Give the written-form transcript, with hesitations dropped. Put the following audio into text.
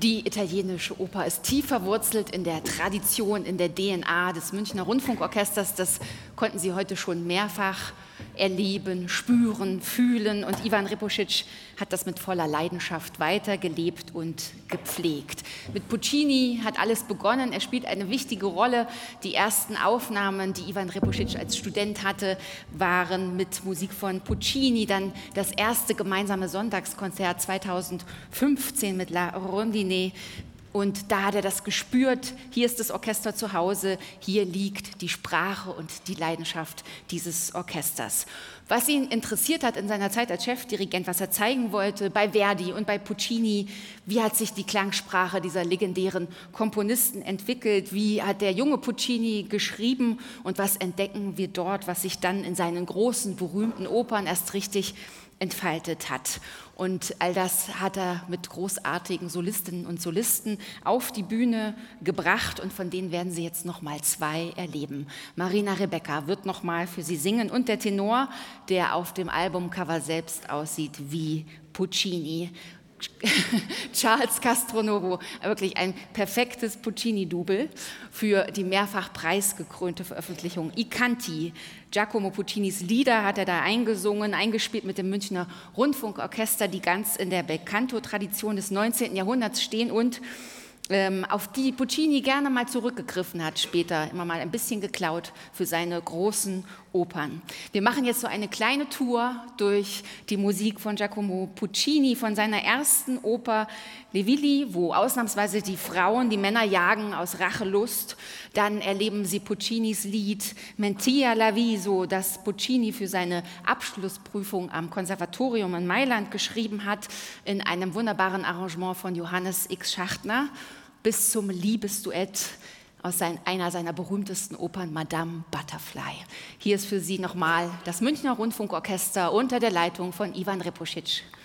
Die italienische Oper ist tief verwurzelt in der Tradition, in der DNA des Münchner Rundfunkorchesters. Das konnten Sie heute schon mehrfach erleben, spüren, fühlen. Und Ivan Repušić hat das mit voller Leidenschaft weitergelebt und gepflegt. Mit Puccini hat alles begonnen. Er spielt eine wichtige Rolle. Die ersten Aufnahmen, die Ivan Repušić als Student hatte, waren mit Musik von Puccini. Dann das erste gemeinsame Sonntagskonzert 2015 mit La Rondine. Und da hat er das gespürt, hier ist das Orchester zu Hause, hier liegt die Sprache und die Leidenschaft dieses Orchesters. Was ihn interessiert hat in seiner Zeit als Chefdirigent, was er zeigen wollte bei Verdi und bei Puccini, wie hat sich die Klangsprache dieser legendären Komponisten entwickelt, wie hat der junge Puccini geschrieben und was entdecken wir dort, was sich dann in seinen großen, berühmten Opern erst richtig entfaltet hat. Und all das hat er mit großartigen Solistinnen und Solisten auf die Bühne gebracht und von denen werden Sie jetzt noch mal zwei erleben. Marina Rebecca wird noch mal für Sie singen und der Tenor, der auf dem Albumcover selbst aussieht wie Puccini. Charles Castronovo, wirklich ein perfektes Puccini-Double für die mehrfach preisgekrönte Veröffentlichung I Canti. Giacomo Puccinis Lieder hat er da eingesungen, eingespielt mit dem Münchner Rundfunkorchester, die ganz in der Belcanto-Tradition des 19. Jahrhunderts stehen und auf die Puccini gerne mal zurückgegriffen hat, später immer mal ein bisschen geklaut für seine großen Opern. Wir machen jetzt so eine kleine Tour durch die Musik von Giacomo Puccini, von seiner ersten Oper Le Villi, wo ausnahmsweise die Frauen die Männer jagen aus Rachelust. Dann erleben Sie Puccinis Lied Mentia l'Avviso, das Puccini für seine Abschlussprüfung am Konservatorium in Mailand geschrieben hat, in einem wunderbaren Arrangement von Johannes X. Schachtner, bis zum Liebesduett aus einer seiner berühmtesten Opern, Madame Butterfly. Hier ist für Sie nochmal das Münchner Rundfunkorchester unter der Leitung von Ivan Repušić.